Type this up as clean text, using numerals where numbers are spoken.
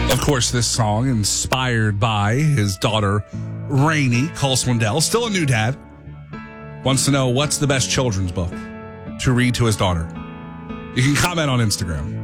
Of course, this song inspired by his daughter, Rainey. Cole Swindell, still a new dad, wants to know what's the best children's book to read to his daughter. You can comment on Instagram.